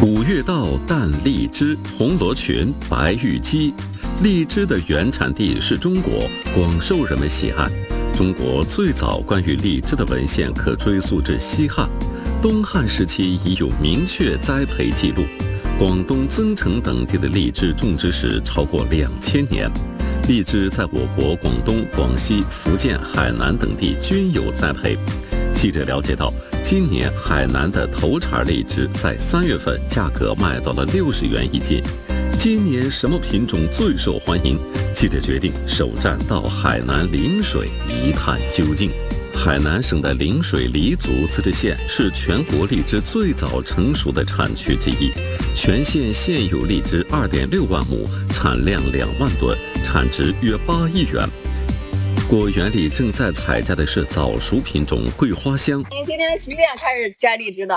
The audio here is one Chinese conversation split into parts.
五月稻、淡荔枝、红螺群、白玉鸡。荔枝的原产地是中国，广受人们喜爱。中国最早关于荔枝的文献可追溯至西汉，东汉时期已有明确栽培记录。广东增城等地的荔枝种植史超过2000年。荔枝在我国广东、广西、福建、海南等地均有栽培。记者了解到，今年海南的头茬荔枝在3月份价格卖到了60元一斤。今年什么品种最受欢迎？记者决定首站到海南陵水一探究竟。海南省的陵水黎族自治县是全国荔枝最早成熟的产区之一，全县现有荔枝2.6万亩，产量2万吨，产值约8亿元。果园里正在采摘的是早熟品种桂花香。 你今天几点开始摘荔枝的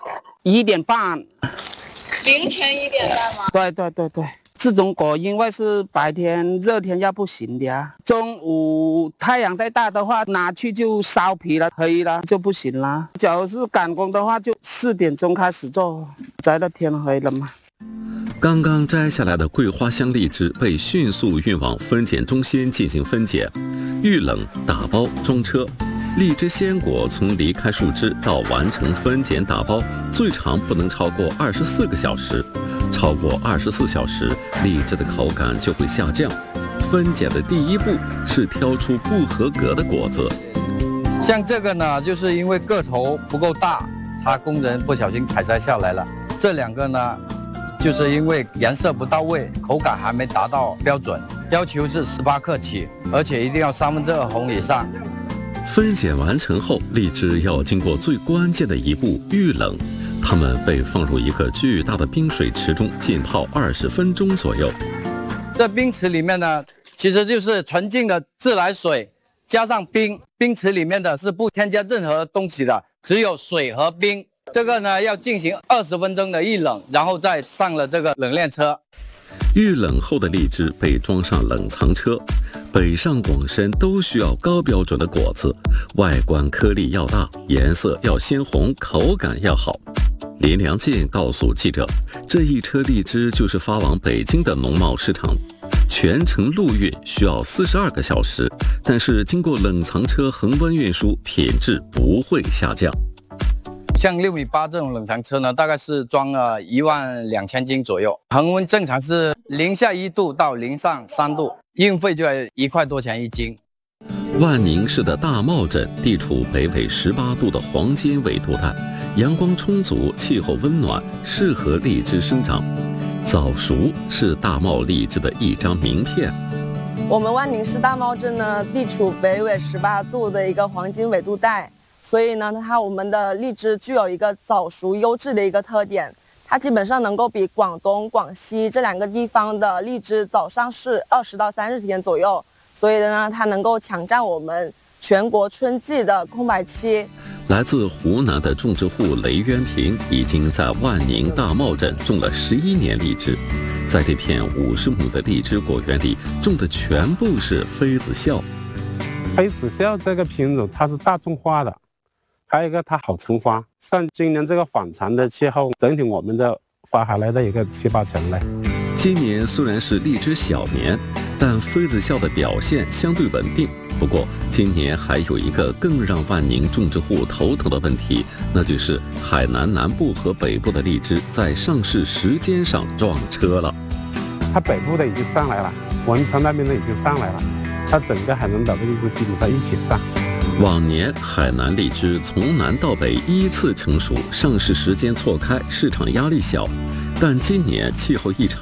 ？1点半。 凌晨1点半吗？ 对，这种果因为是白天热天要不行的呀，中午太阳太大的话，拿去就烧皮了，黑了就不行了。假如是赶工的话，就4点钟开始做，摘到天黑了嘛。 刚刚摘下来的桂花香荔枝被迅速运往分拣中心进行分拣，预冷、打包、装车。荔枝鲜果从离开树枝到完成分拣打包，最长不能超过24个小时。超过24小时，荔枝的口感就会下降。分拣的第一步是挑出不合格的果子。 像这个呢，就是因为个头不够大，它工人不小心采摘下来了。这2个呢，就是因为颜色不到位，口感还没达到标准，要求是18克起，而且一定要2/3红以上。 分拣完成后，荔枝要经过最关键的一步预冷，它们被放入一个巨大的冰水池中浸泡20分钟左右。 这冰池里面呢，其实就是纯净的自来水加上冰，冰池里面的是不添加任何东西的，只有水和冰。这个呢要进行20分钟的预冷，然后再上了这个冷链车。 预冷后的荔枝被装上冷藏车，北上广深都需要高标准的果子，外观颗粒要大，颜色要鲜红，口感要好。林良进告诉记者，这一车荔枝就是发往北京的农贸市场，全程陆运需要42个小时，但是经过冷藏车恒温运输，品质不会下降。 像6.8米这种冷藏车呢，大概是装了12000斤左右，恒温正常是零下1度到零上3度，运费就要1块多钱一斤。 万宁市的大茂镇地处北纬18度的黄金纬度带，阳光充足，气候温暖，适合荔枝生长。早熟是大茂荔枝的一张名片。 我们万宁市大茂镇呢，地处北纬18度的一个黄金纬度带，所以呢，我们的荔枝具有一个早熟优质的一个特点，它基本上能够比广东、广西这2个地方的荔枝早上市20到30天左右，所以呢，它能够抢占我们全国春季的空白期。 来自湖南的种植户雷渊平已经在万宁大茂镇种了11年荔枝，在这片50亩的荔枝果园里，种的全部是妃子笑。 妃子笑这个品种它是大众化的，还有一个它好成花，像今年这个反常的气候，整体我们的花还来到一个7、8成嘞。 今年虽然是荔枝小年，但妃子笑的表现相对稳定。不过今年还有一个更让万宁种植户头疼的问题，那就是海南南部和北部的荔枝在上市时间上撞车了。 它北部的已经上来了，文昌那边的已经上来了，它整个海南岛的荔枝基本上一起上。 往年海南荔枝从南到北依次成熟，上市时间错开，市场压力小。但今年气候异常，